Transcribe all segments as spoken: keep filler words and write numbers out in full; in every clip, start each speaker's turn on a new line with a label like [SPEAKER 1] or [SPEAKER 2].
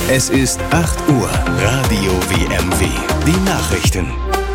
[SPEAKER 1] Es ist acht Uhr. Radio W M W. Die Nachrichten.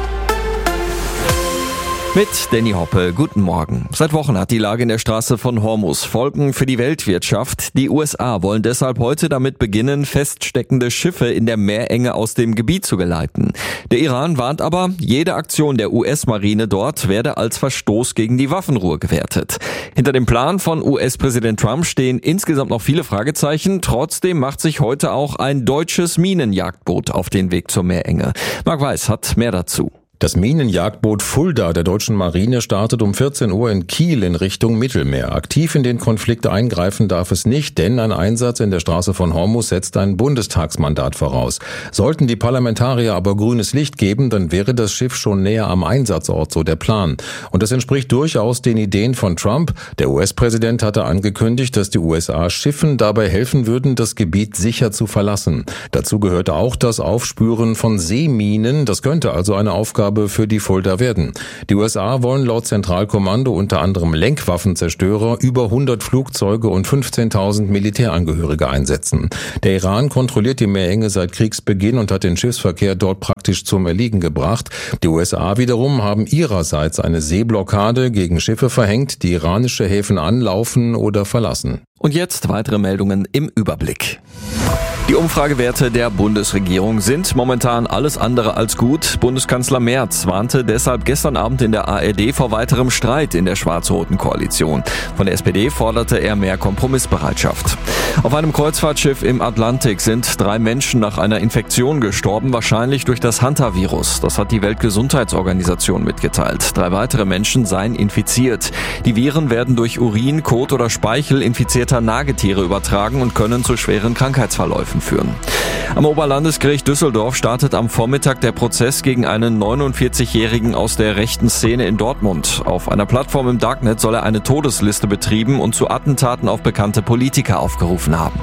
[SPEAKER 2] Mit Danny Hoppe, guten Morgen. Seit Wochen hat die Lage in der Straße von Hormuz Folgen für die Weltwirtschaft. Die U S A wollen deshalb heute damit beginnen, feststeckende Schiffe in der Meerenge aus dem Gebiet zu geleiten. Der Iran warnt aber, jede Aktion der U S-Marine dort werde als Verstoß gegen die Waffenruhe gewertet. Hinter dem Plan von U S-Präsident Trump stehen insgesamt noch viele Fragezeichen. Trotzdem macht sich heute auch ein deutsches Minenjagdboot auf den Weg zur Meerenge. Marc Weiß hat mehr dazu.
[SPEAKER 3] Das Minenjagdboot Fulda der deutschen Marine startet um vierzehn Uhr in Kiel in Richtung Mittelmeer. Aktiv in den Konflikt eingreifen darf es nicht, denn ein Einsatz in der Straße von Hormuz setzt ein Bundestagsmandat voraus. Sollten die Parlamentarier aber grünes Licht geben, dann wäre das Schiff schon näher am Einsatzort, so der Plan. Und das entspricht durchaus den Ideen von Trump. Der U S-Präsident hatte angekündigt, dass die U S A Schiffen dabei helfen würden, das Gebiet sicher zu verlassen. Dazu gehörte auch das Aufspüren von Seeminen. Das könnte also eine Aufgabe für die Fulda werden. Die U S A wollen laut Zentralkommando unter anderem Lenkwaffenzerstörer, über hundert Flugzeuge und fünfzehntausend Militärangehörige einsetzen. Der Iran kontrolliert die Meerenge seit Kriegsbeginn und hat den Schiffsverkehr dort praktisch zum Erliegen gebracht. Die U S A wiederum haben ihrerseits eine Seeblockade gegen Schiffe verhängt, die iranische Häfen anlaufen oder verlassen.
[SPEAKER 2] Und jetzt weitere Meldungen im Überblick. Die Umfragewerte der Bundesregierung sind momentan alles andere als gut. Bundeskanzler Merz warnte deshalb gestern Abend in der A R D vor weiterem Streit in der schwarz-roten Koalition. Von der S P D forderte er mehr Kompromissbereitschaft. Auf einem Kreuzfahrtschiff im Atlantik sind drei Menschen nach einer Infektion gestorben, wahrscheinlich durch das Hantavirus. Das hat die Weltgesundheitsorganisation mitgeteilt. Drei weitere Menschen seien infiziert. Die Viren werden durch Urin, Kot oder Speichel infizierter Nagetiere übertragen und können zu schweren Krankheitsverläufen führen. Am Oberlandesgericht Düsseldorf startet am Vormittag der Prozess gegen einen neunundvierzigjährigen aus der rechten Szene in Dortmund. Auf einer Plattform im Darknet soll er eine Todesliste betrieben und zu Attentaten auf bekannte Politiker aufgerufen haben.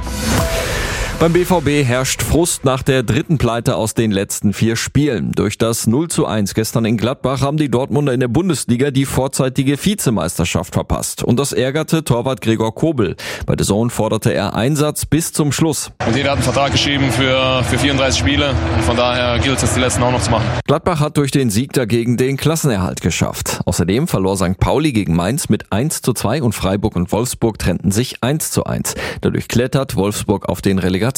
[SPEAKER 2] Beim B V B herrscht Frust nach der dritten Pleite aus den letzten vier Spielen. Durch das null zu eins gestern in Gladbach haben die Dortmunder in der Bundesliga die vorzeitige Vizemeisterschaft verpasst. Und das ärgerte Torwart Gregor Kobel. Bei The Zone forderte er Einsatz bis zum Schluss.
[SPEAKER 4] Und jeder hat einen Vertrag geschrieben für, für vierunddreißig Spiele. Und von daher gilt es, die letzten auch noch zu machen.
[SPEAKER 2] Gladbach hat durch den Sieg dagegen den Klassenerhalt geschafft. Außerdem verlor Sankt Pauli gegen Mainz mit eins zu zwei und Freiburg und Wolfsburg trennten sich eins zu eins. Dadurch klettert Wolfsburg auf den Relegationsplatz.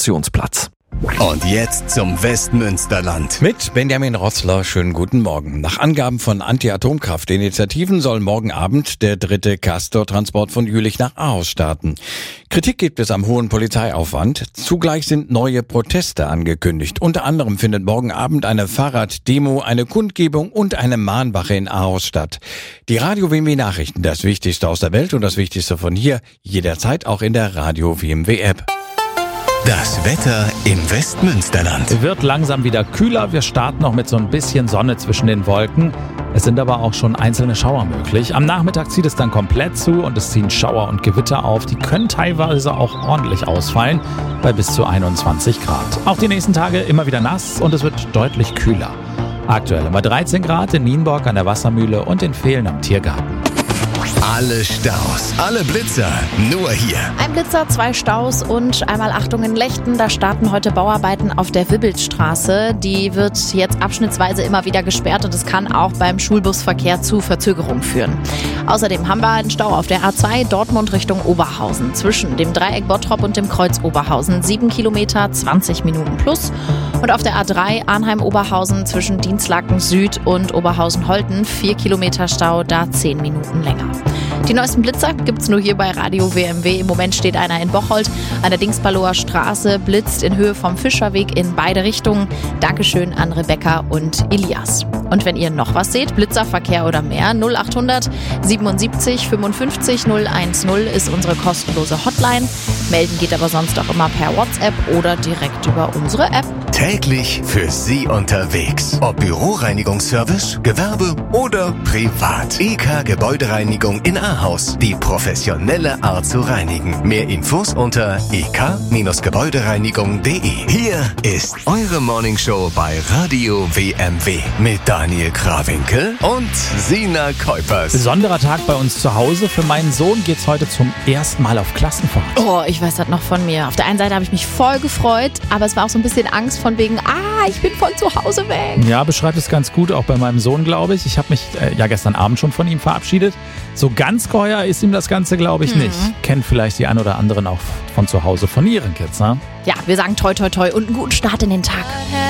[SPEAKER 1] Und jetzt zum Westmünsterland.
[SPEAKER 5] Mit Benjamin Rotzler, schönen guten Morgen. Nach Angaben von Anti-Atomkraft-Initiativen soll morgen Abend der dritte Castor-Transport von Jülich nach Ahaus starten. Kritik gibt es am hohen Polizeiaufwand. Zugleich sind neue Proteste angekündigt. Unter anderem findet morgen Abend eine Fahrraddemo, eine Kundgebung und eine Mahnwache in Ahaus statt. Die Radio W M W Nachrichten, das Wichtigste aus der Welt und das Wichtigste von hier, jederzeit auch in der Radio W M W App.
[SPEAKER 1] Das Wetter im Westmünsterland.
[SPEAKER 6] Es wird langsam wieder kühler. Wir starten noch mit so ein bisschen Sonne zwischen den Wolken. Es sind aber auch schon einzelne Schauer möglich. Am Nachmittag zieht es dann komplett zu und es ziehen Schauer und Gewitter auf. Die können teilweise auch ordentlich ausfallen, bei bis zu einundzwanzig Grad. Auch die nächsten Tage immer wieder nass und es wird deutlich kühler. Aktuell haben wir dreizehn Grad in Nienburg an der Wassermühle und in Vehlen am Tiergarten.
[SPEAKER 1] Alle Staus, alle Blitzer, nur hier.
[SPEAKER 7] Ein Blitzer, zwei Staus und einmal Achtung in Lechten. Da starten heute Bauarbeiten auf der Wibbelstraße. Die wird jetzt abschnittsweise immer wieder gesperrt und es kann auch beim Schulbusverkehr zu Verzögerungen führen. Außerdem haben wir einen Stau auf der A zwei Dortmund Richtung Oberhausen. Zwischen dem Dreieck Bottrop und dem Kreuz Oberhausen. sieben Kilometer, zwanzig Minuten plus. Und auf der A drei Arnheim-Oberhausen zwischen Dienstlaken Süd und Oberhausen-Holten. vier Kilometer Stau, da zehn Minuten länger. Die neuesten Blitzer gibt's nur hier bei Radio W M W. Im Moment steht einer in Bocholt an der Dingsballoer Straße, blitzt in Höhe vom Fischerweg in beide Richtungen. Dankeschön an Rebecca und Elias. Und wenn ihr noch was seht, Blitzerverkehr oder mehr, null achthundert siebenundsiebzig fünfundfünfzig null eins null ist unsere kostenlose Hotline. Melden geht aber sonst auch immer per WhatsApp oder direkt über unsere App.
[SPEAKER 1] Täglich für Sie unterwegs. Ob Büroreinigungsservice, Gewerbe oder privat. E K Gebäudereinigung in Ahaus, die professionelle Art zu reinigen. Mehr Infos unter e k Gebäudereinigung punkt de. Hier ist eure Morningshow bei Radio W M W mit Daniel Krawinkel und Sina Kuipers.
[SPEAKER 6] Besonderer Tag bei uns zu Hause. Für meinen Sohn geht's heute zum ersten Mal auf Klassenfahrt.
[SPEAKER 7] Oh, ich weiß das noch von mir. Auf der einen Seite habe ich mich voll gefreut, aber es war auch so ein bisschen Angst von wegen, ah, ich bin von zu Hause weg.
[SPEAKER 6] Ja, beschreibt es ganz gut, auch bei meinem Sohn, glaube ich. Ich habe mich äh, ja gestern Abend schon von ihm verabschiedet. So ganz geheuer ist ihm das Ganze, glaube ich, mhm. nicht. Kennt vielleicht die ein oder anderen auch von zu Hause von ihren Kids, ne?
[SPEAKER 7] Ja, wir sagen toi toi toi und einen guten Start in den Tag.